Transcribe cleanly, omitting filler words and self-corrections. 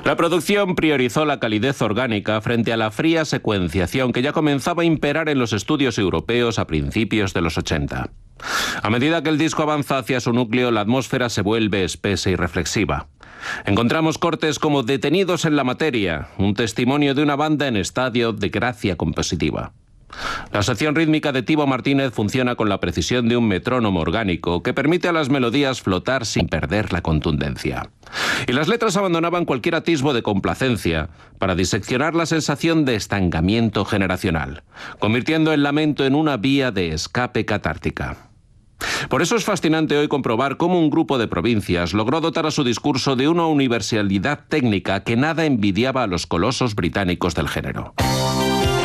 La producción priorizó la calidez orgánica frente a la fría secuenciación que ya comenzaba a imperar en los estudios europeos a principios de los 80. A medida que el disco avanza hacia su núcleo, la atmósfera se vuelve espesa y reflexiva. Encontramos cortes como Detenidos en la materia, un testimonio de una banda en estadio de gracia compositiva. La sección rítmica de Tibo Martínez funciona con la precisión de un metrónomo orgánico que permite a las melodías flotar sin perder la contundencia. Y las letras abandonaban cualquier atisbo de complacencia para diseccionar la sensación de estancamiento generacional, convirtiendo el lamento en una vía de escape catártica. Por eso es fascinante hoy comprobar cómo un grupo de provincias logró dotar a su discurso de una universalidad técnica que nada envidiaba a los colosos británicos del género.